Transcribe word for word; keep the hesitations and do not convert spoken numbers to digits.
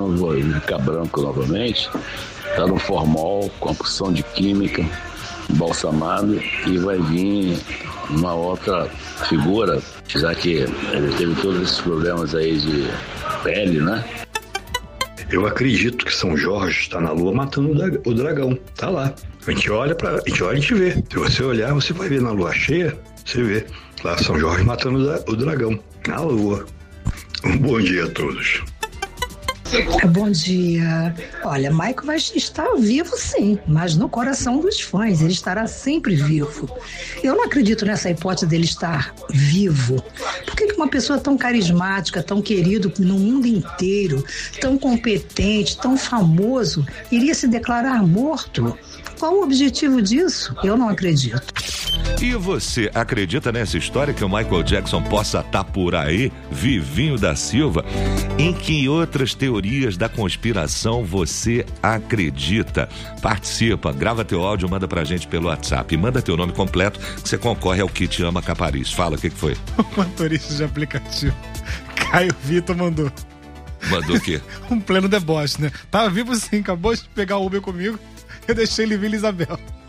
vamos ficar branco novamente, está no formol, com a porção de química, balsamado, e vai vir uma outra figura, já que ele teve todos esses problemas aí de pele, né? Eu acredito que São Jorge está na lua matando o dragão. Tá lá. A gente olha pra, a gente olha e a gente vê. Se você olhar, você vai ver na lua cheia, você vê lá São Jorge matando o dragão na lua. Um bom dia a todos. Bom dia. Olha, Michael vai estar vivo sim, mas no coração dos fãs, ele estará sempre vivo. Eu não acredito nessa hipótese dele estar vivo. Por que uma pessoa tão carismática, tão querido no mundo inteiro, tão competente, tão famoso, iria se declarar morto? Qual o objetivo disso? Eu não acredito. E você acredita nessa história que o Michael Jackson possa estar por aí, vivinho da Silva? Em que outras teorias da conspiração você acredita? Participa, grava teu áudio, manda pra gente pelo WhatsApp. Manda teu nome completo que você concorre ao kit Ama Capariz. Fala, o que que foi? O motorista de aplicativo Caio Vitor mandou. Mandou o quê? Um pleno deboche, né? Tava vivo sim, acabou de pegar o Uber comigo. Eu deixei ele vir, Isabel.